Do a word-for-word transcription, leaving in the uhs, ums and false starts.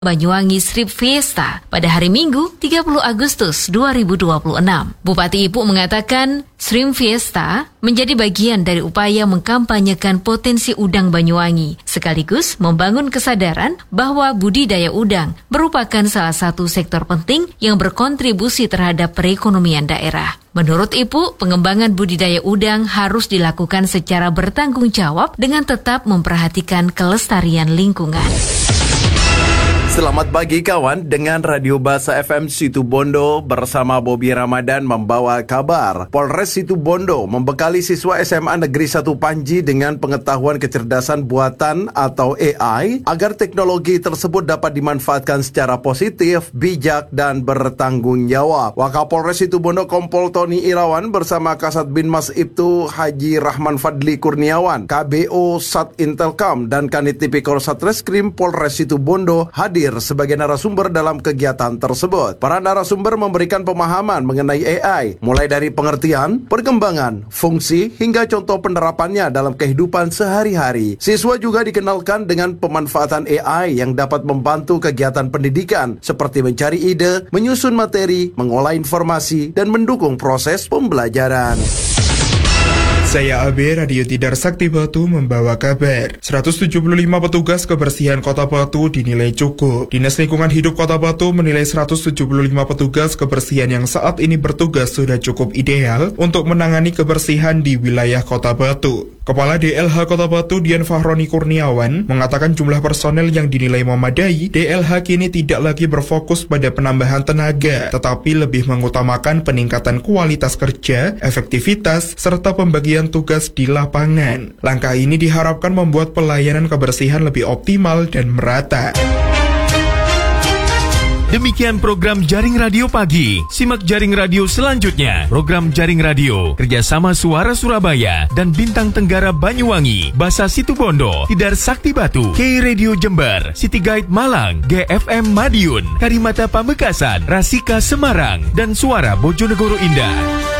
Banyuwangi Street Fiesta pada hari Minggu tiga puluh Agustus dua ribu dua puluh enam. Bupati Ipuk mengatakan Street Fiesta menjadi bagian dari upaya mengkampanyekan potensi udang Banyuwangi, sekaligus membangun kesadaran bahwa budidaya udang merupakan salah satu sektor penting yang berkontribusi terhadap perekonomian daerah. Menurut Ipuk, pengembangan budidaya udang harus dilakukan secara bertanggung jawab dengan tetap memperhatikan kelestarian lingkungan. Selamat pagi kawan, dengan Radio Bahasa F M Situbondo bersama Bobby Ramadan membawa kabar. Polres Situbondo membekali siswa S M A Negeri satu Panji dengan pengetahuan kecerdasan buatan atau A I agar teknologi tersebut dapat dimanfaatkan secara positif, bijak dan bertanggung jawab. Wakapolres Situbondo Kompol Tony Irawan bersama Kasat Binmas Ibtu Haji Rahman Fadli Kurniawan, K B O Sat Intelkam dan Kanit Tipikor Satreskrim Polres Situbondo hadir sebagai narasumber dalam kegiatan tersebut. Para narasumber memberikan pemahaman mengenai A I, mulai dari pengertian, perkembangan, fungsi, hingga contoh penerapannya dalam kehidupan sehari-hari. Siswa juga dikenalkan dengan pemanfaatan A I yang dapat membantu kegiatan pendidikan, seperti mencari ide, menyusun materi, mengolah informasi, dan mendukung proses pembelajaran. Saya A B Radio Tidar Sakti Batu membawa kabar. seratus tujuh puluh lima petugas kebersihan Kota Batu dinilai cukup. Dinas Lingkungan Hidup Kota Batu menilai seratus tujuh puluh lima petugas kebersihan yang saat ini bertugas sudah cukup ideal untuk menangani kebersihan di wilayah Kota Batu. Kepala D L H Kota Batu Dian Fahroni Kurniawan mengatakan jumlah personel yang dinilai memadai, D L H kini tidak lagi berfokus pada penambahan tenaga, tetapi lebih mengutamakan peningkatan kualitas kerja, efektivitas, serta pembagian tugas di lapangan. Langkah ini diharapkan membuat pelayanan kebersihan lebih optimal dan merata. Demikian program Jaring Radio Pagi. Simak Jaring Radio selanjutnya. Program Jaring Radio kerjasama Suara Surabaya dan Bintang Tenggara Banyuwangi, Basa Situbondo, Tidar Sakti Batu, K Radio Jember, City Guide Malang, G F M Madiun, Karimata Pamekasan, Rasika Semarang, dan Suara Bojonegoro Indah.